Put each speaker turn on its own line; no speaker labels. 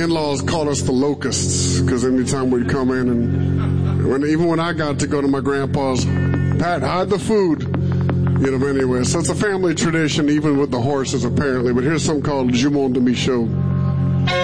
in-laws called us the locusts, because anytime we'd come in, and even when I got to go to my grandpa's, Pat, hide the food. But anyway, so it's a family tradition, even with the horses, apparently. But here's something called Jument de Michaud.